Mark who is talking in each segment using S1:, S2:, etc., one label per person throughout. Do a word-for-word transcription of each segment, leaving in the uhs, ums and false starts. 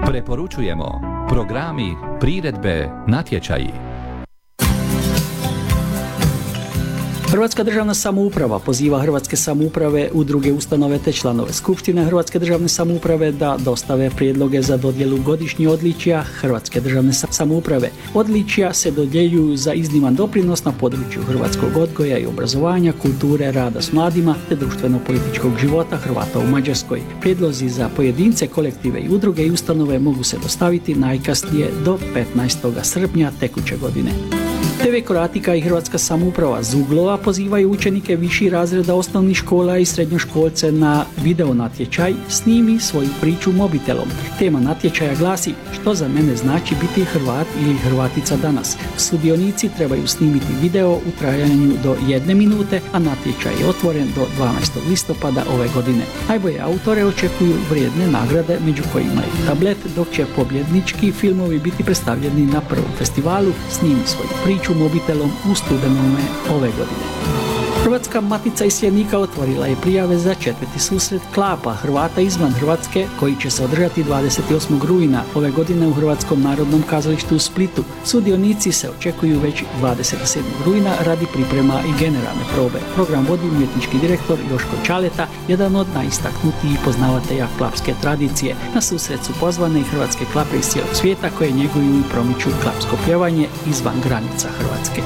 S1: Preporučujemo programi, priredbe, natječaji.
S2: Hrvatska državna samouprava poziva hrvatske samouprave, udruge, ustanove te članove Skupštine Hrvatske državne samouprave da dostave prijedloge za dodjelu godišnjih odličja Hrvatske državne samouprave. Odličja se dodjeljuju za izniman doprinos na području hrvatskog odgoja i obrazovanja, kulture, rada s mladima te društveno-političkog života Hrvata u Mađarskoj. Prijedlozi za pojedince, kolektive i udruge i ustanove mogu se dostaviti najkasnije do petnaestog srpnja tekuće godine. te ve Kroatika i Hrvatska samouprava Zuglova pozivaju učenike viših razreda osnovnih škola i srednjoškolce na video natječaj Snimi svoju priču mobitelom. Tema natječaja glasi: što za mene znači biti Hrvat ili Hrvatica danas. Sudionici trebaju snimiti video u trajanju do jedne minute, a natječaj je otvoren do dvanaestog listopada ove godine. Najbolje autore očekuju vrijedne nagrade, među kojima je tablet, dok će pobjednički filmovi biti predstavljeni na prvom festivalu Snimi svoju priču mobitelom u studenome ove godine. Hrvatska matica iseljenika otvorila je prijave za četvrti susret Klapa Hrvata izvan Hrvatske, koji će se održati dvadeset osmog rujna ove godine u Hrvatskom narodnom kazalištu u Splitu. Sudionici se očekuju već dvadeset sedmog rujna radi priprema i generalne probe. Program vodi umjetnički direktor Joško Čaleta, jedan od najistaknutijih poznavatelja klapske tradicije. Na susret su pozvane i hrvatske klape iz cijelog svijeta koje njeguju i promiču klapsko pjevanje izvan granica Hrvatske.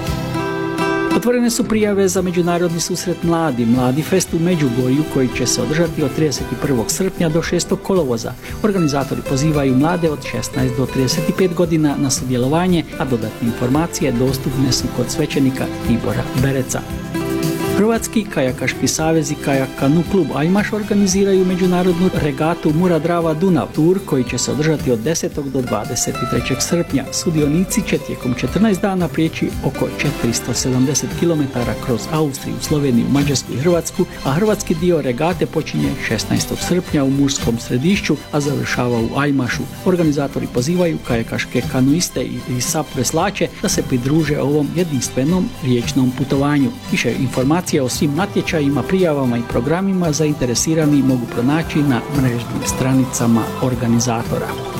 S2: Otvorene su prijave za međunarodni susret Mladi, Mladi fest u Međugorju, koji će se održati od trideset prvog srpnja do šestog kolovoza. Organizatori pozivaju mlade od šesnaest do trideset pet godina na sudjelovanje, a dodatne informacije dostupne su kod svećenika Tibora Bereca. Hrvatski kajakaški savez i Kajak Kanu klub Ajmaš organiziraju međunarodnu regatu Mura-Drava-Dunav tur, koji će se održati od desetog do dvadeset trećeg srpnja. Sudionici će tijekom četrnaest dana prijeći oko četiristo sedamdeset kilometara kroz Austriju, Sloveniju, Mađarsku i Hrvatsku, a hrvatski dio regate počinje šesnaestog srpnja u Murskom Središću, a završava u Ajmašu. Organizatori pozivaju kajakaške kanuiste i sap veslače da se pridruže ovom jedinstvenom riječnom putovanju. Više informacija o svim natječajima, prijavama i programima zainteresirani mogu pronaći na mrežnim stranicama organizatora.